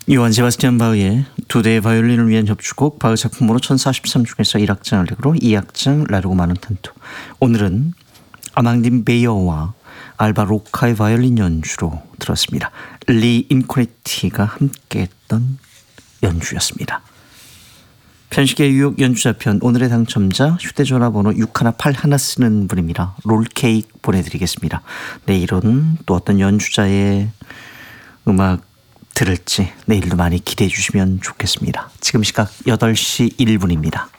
요한 세바스찬 바흐의 두 대의 바이올린을 위한 협주곡 바흐 작품으로 1043 중에서 1악장을 내고로 2악장 라르고 마는 탄토. 오늘은 아망딘 베이어와 알바 로카의 바이올린 연주로 들었습니다. 리 인코네티가 함께했던 연주였습니다. 편식의 유혹 연주자편 오늘의 당첨자 휴대전화번호 6181 쓰는 분입니다. 롤케이크 보내드리겠습니다. 내일은 또 어떤 연주자의 음악 들을지 내일도 많이 기대해 주시면 좋겠습니다. 지금 시각 8시 1분입니다.